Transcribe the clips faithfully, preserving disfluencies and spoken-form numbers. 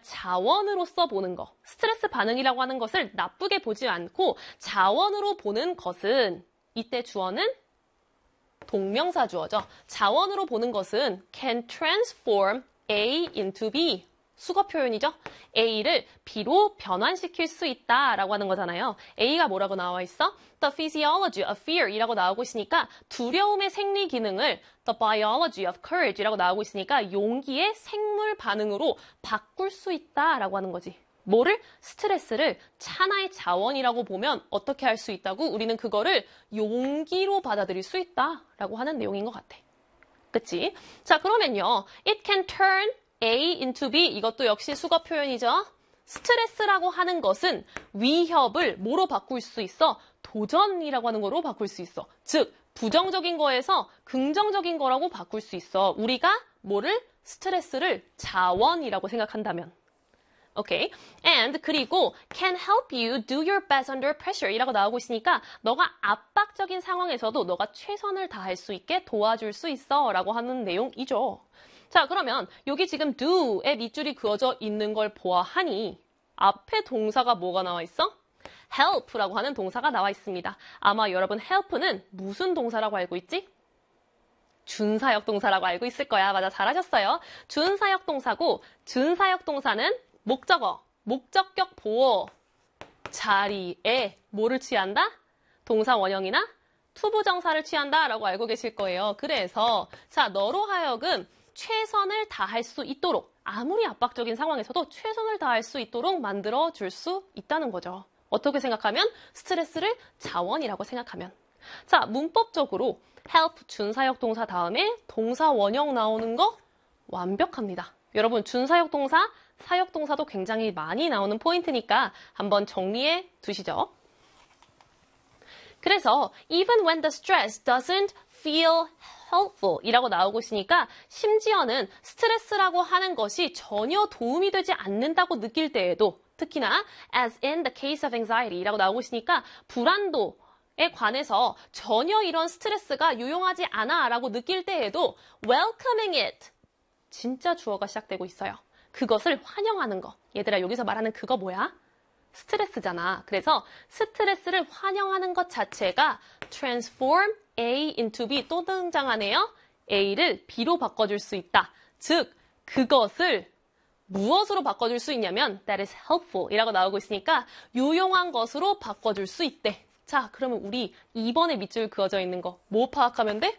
자원으로서 보는 거, 스트레스 반응이라고 하는 것을 나쁘게 보지 않고 자원으로 보는 것은 이때 주어는 동명사 주어죠. 자원으로 보는 것은 can transform A into B. 수거 표현이죠. A를 B로 변환시킬 수 있다라고 하는 거잖아요. A가 뭐라고 나와 있어? The physiology of fear 이라고 나오고 있으니까 두려움의 생리 기능을 the biology of courage 이라고 나오고 있으니까 용기의 생물 반응으로 바꿀 수 있다라고 하는 거지. 뭐를? 스트레스를 하나의 자원이라고 보면 어떻게 할 수 있다고? 우리는 그거를 용기로 받아들일 수 있다라고 하는 내용인 것 같아. 그치? 자, 그러면요. It can turn A into B. 이것도 역시 수거 표현이죠. 스트레스라고 하는 것은 위협을 뭐로 바꿀 수 있어? 도전이라고 하는 거로 바꿀 수 있어. 즉, 부정적인 거에서 긍정적인 거라고 바꿀 수 있어. 우리가 뭐를? 스트레스를 자원이라고 생각한다면. 오케이. And 그리고 can help you do your best under pressure 이라고 나오고 있으니까 너가 압박적인 상황에서도 너가 최선을 다할 수 있게 도와줄 수 있어 라고 하는 내용이죠. 자, 그러면 여기 지금 do의 밑줄이 그어져 있는 걸 보아하니 앞에 동사가 뭐가 나와 있어? help라고 하는 동사가 나와 있습니다. 아마 여러분 help는 무슨 동사라고 알고 있지? 준사역 동사라고 알고 있을 거야. 맞아, 잘하셨어요. 준사역 동사고 준사역 동사는 목적어, 목적격 보어 자리에 뭐를 취한다? 동사 원형이나 투부정사를 취한다라고 알고 계실 거예요. 그래서 자, 너로 하여금 최선을 다할 수 있도록 아무리 압박적인 상황에서도 최선을 다할 수 있도록 만들어줄 수 있다는 거죠. 어떻게 생각하면? 스트레스를 자원이라고 생각하면. 자, 문법적으로 help 준사역 동사 다음에 동사 원형 나오는 거 완벽합니다. 여러분, 준사역 동사, 사역 동사도 굉장히 많이 나오는 포인트니까 한번 정리해 두시죠. 그래서 even when the stress doesn't feel helpful 이라고 나오고 있으니까 심지어는 스트레스라고 하는 것이 전혀 도움이 되지 않는다고 느낄 때에도 특히나 as in the case of anxiety 이라고 나오고 있으니까 불안도에 관해서 전혀 이런 스트레스가 유용하지 않아 라고 느낄 때에도 welcoming it 진짜 주어가 시작되고 있어요. 그것을 환영하는 거. 얘들아, 여기서 말하는 그거 뭐야? 스트레스잖아. 그래서 스트레스를 환영하는 것 자체가 transform A into B 또 등장하네요. A를 B로 바꿔줄 수 있다. 즉, 그것을 무엇으로 바꿔줄 수 있냐면 that is helpful 이라고 나오고 있으니까 유용한 것으로 바꿔줄 수 있대. 자, 그러면 우리 이 번에 밑줄 그어져 있는 거 뭐 파악하면 돼?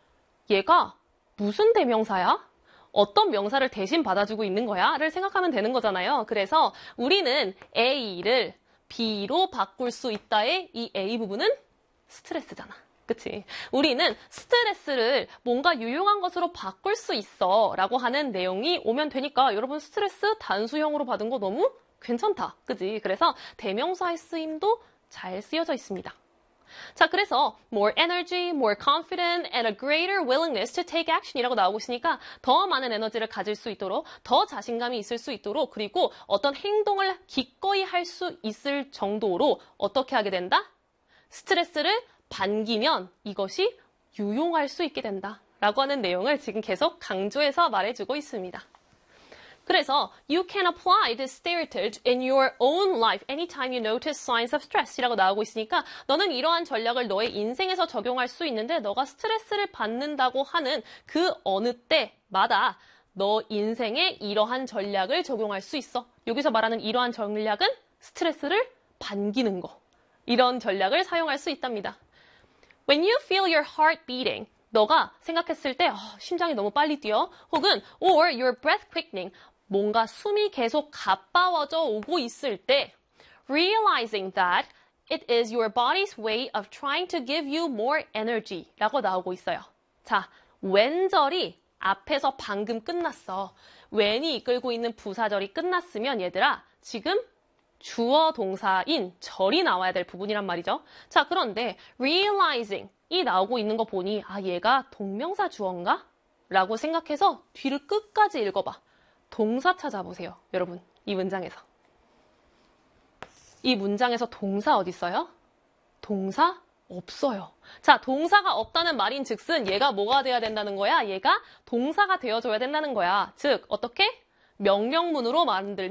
얘가 무슨 대명사야? 어떤 명사를 대신 받아주고 있는 거야? 를 생각하면 되는 거잖아요. 그래서 우리는 A를 B로 바꿀 수 있다의 이 A 부분은 스트레스잖아. 그치? 우리는 스트레스를 뭔가 유용한 것으로 바꿀 수 있어 라고 하는 내용이 오면 되니까 여러분 스트레스 단수형으로 받은 거 너무 괜찮다. 그치? 그래서 대명사의 쓰임도 잘 쓰여져 있습니다. 자, 그래서 more energy, more confident, and a greater willingness to take action 이라고 나오고 있으니까 더 많은 에너지를 가질 수 있도록, 더 자신감이 있을 수 있도록, 그리고 어떤 행동을 기꺼이 할 수 있을 정도로 어떻게 하게 된다? 스트레스를 반기면 이것이 유용할 수 있게 된다 라고 하는 내용을 지금 계속 강조해서 말해주고 있습니다. 그래서 you can apply this stereotype in your own life anytime you notice signs of stress 이라고 나오고 있으니까 너는 이러한 전략을 너의 인생에서 적용할 수 있는데 너가 스트레스를 받는다고 하는 그 어느 때마다 너 인생에 이러한 전략을 적용할 수 있어. 여기서 말하는 이러한 전략은 스트레스를 반기는 거. 이런 전략을 사용할 수 있답니다. When you feel your heart beating 너가 생각했을 때 어, 심장이 너무 빨리 뛰어 혹은 or your breath quickening 뭔가 숨이 계속 가빠워져 오고 있을 때 realizing that it is your body's way of trying to give you more energy 라고 나오고 있어요. 자, when절이 앞에서 방금 끝났어. when이 이끌고 있는 부사절이 끝났으면 얘들아 지금 주어 동사인 절이 나와야 될 부분이란 말이죠. 자, 그런데 realizing 이 나오고 있는 거 보니 아 얘가 동명사 주어인가? 라고 생각해서 뒤를 끝까지 읽어봐. 동사 찾아보세요. 여러분, 이 문장에서. 이 문장에서 동사 어디 있어요? 동사 없어요. 자, 동사가 없다는 말인 즉슨 얘가 뭐가 돼야 된다는 거야? 얘가 동사가 되어줘야 된다는 거야. 즉, 어떻게? 명령문으로 만들면